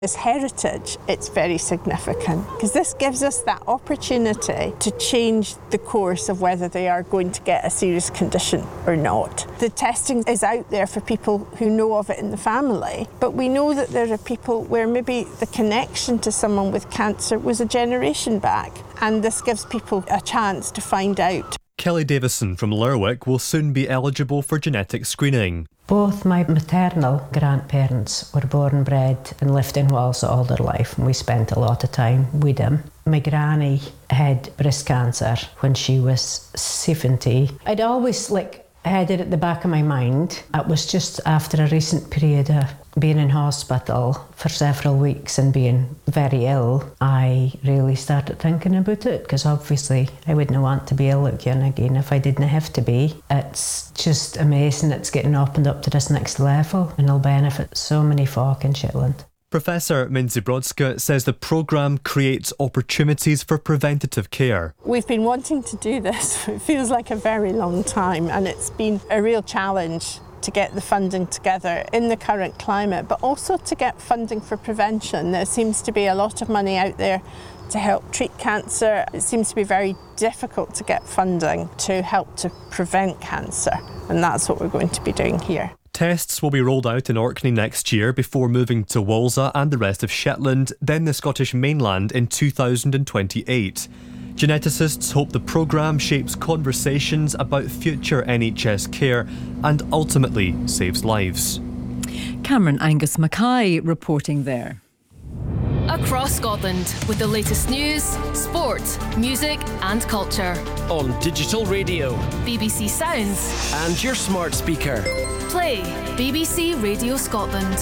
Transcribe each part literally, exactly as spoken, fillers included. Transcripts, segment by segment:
As heritage, it's very significant because this gives us that opportunity to change the course of whether they are going to get a serious condition or not. The testing is out there for people who know of it in the family, but we know that there are people where maybe the connection to someone with cancer was a generation back, and this gives people a chance to find out. Kelly Davison from Lerwick will soon be eligible for genetic screening. Both my maternal grandparents were born and bred and lived in Wales all their life, and we spent a lot of time with them. My granny had breast cancer when she was seventy. I'd always like had it at the back of my mind. It was just after a recent period of being in hospital for several weeks and being very ill, I really started thinking about it, because obviously I wouldn't want to be ill again again if I didn't have to be. It's just amazing it's getting opened up to this next level, and it'll benefit so many folk in Shetland. Professor Minzy Brodska says the programme creates opportunities for preventative care. We've been wanting to do this, it feels like a very long time, and it's been a real challenge to get the funding together in the current climate, but also to get funding for prevention. There seems to be a lot of money out there to help treat cancer. It seems to be very difficult to get funding to help to prevent cancer, and that's what we're going to be doing here. Tests will be rolled out in Orkney next year before moving to Walsa and the rest of Shetland, then the Scottish mainland in two thousand twenty-eight. Geneticists hope the programme shapes conversations about future N H S care and ultimately saves lives. Cameron Angus Mackay reporting there. Across Scotland with the latest news, sport, music and culture. On digital radio, B B C Sounds and your smart speaker. Play B B C Radio Scotland.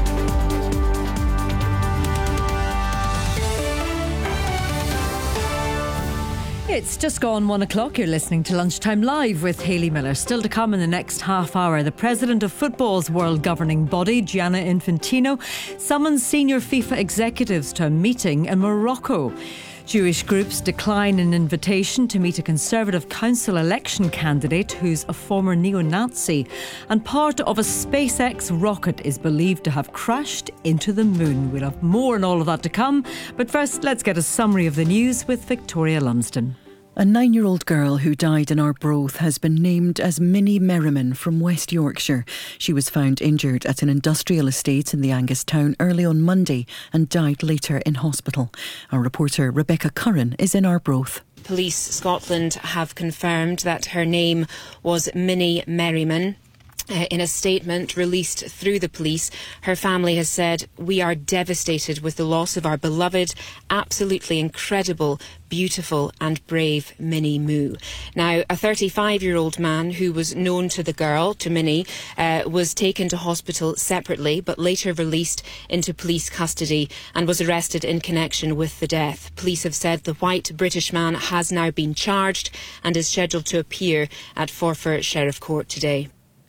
It's just gone one o'clock. You're listening to Lunchtime Live with Hayley Miller. Still to come in the next half hour, the president of football's world governing body, Gianni Infantino, summons senior FIFA executives to a meeting in Morocco. Jewish groups decline an invitation to meet a Conservative council election candidate who's a former neo-Nazi. And part of a SpaceX rocket is believed to have crashed into the moon. We'll have more on all of that to come. But first, let's get a summary of the news with Victoria Lumsden. A nine-year-old girl who died in Arbroath has been named as Minnie Merriman from West Yorkshire. She was found injured at an industrial estate in the Angus town early on Monday and died later in hospital. Our reporter Rebecca Curran is in Arbroath. Police Scotland have confirmed that her name was Minnie Merriman. Uh, in a statement released through the police, her family has said, "We are devastated with the loss of our beloved, absolutely incredible, beautiful and brave Minnie Moo." Now, a thirty-five-year-old man who was known to the girl, to Minnie, uh, was taken to hospital separately but later released into police custody and was arrested in connection with the death. Police have said the white British man has now been charged and is scheduled to appear at Forfar Sheriff Court today.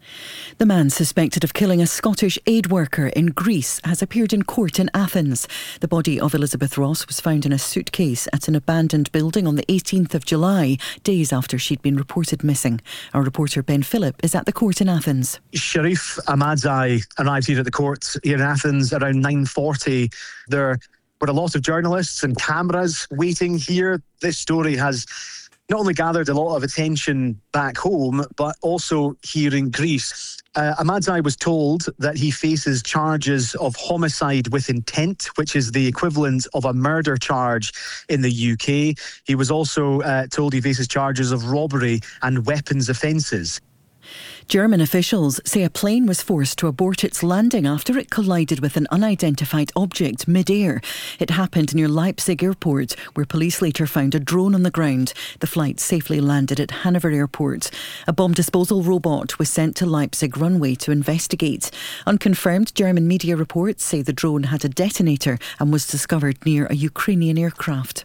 The man suspected of killing a Scottish aid worker in Greece has appeared in court in Athens. The body of Elizabeth Ross was found in a suitcase at an abandoned building on the eighteenth of July, days after she'd been reported missing. Our reporter Ben Phillip is at the court in Athens. Sharif Ahmadzai arrived here at the court here in Athens around nine forty. There were a lot of journalists and cameras waiting here. This story has not only gathered a lot of attention back home, but also here in Greece. Uh, Ahmadzai was told that he faces charges of homicide with intent, which is the equivalent of a murder charge in the U K. He was also uh, told he faces charges of robbery and weapons offences. German officials say a plane was forced to abort its landing after it collided with an unidentified object mid-air. It happened near Leipzig airport, where police later found a drone on the ground. The flight safely landed at Hanover airport. A bomb disposal robot was sent to Leipzig runway to investigate. Unconfirmed German media reports say the drone had a detonator and was discovered near a Ukrainian aircraft.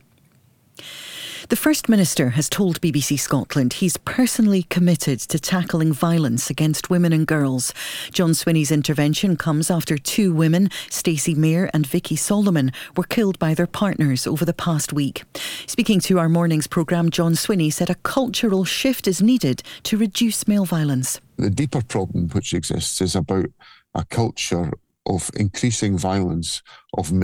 The First Minister has told B B C Scotland he's personally committed to tackling violence against women and girls. John Swinney's intervention comes after two women, Stacey Mayer and Vicky Solomon, were killed by their partners over the past week. Speaking to our morning's programme, John Swinney said a cultural shift is needed to reduce male violence. The deeper problem which exists is about a culture of increasing violence of men.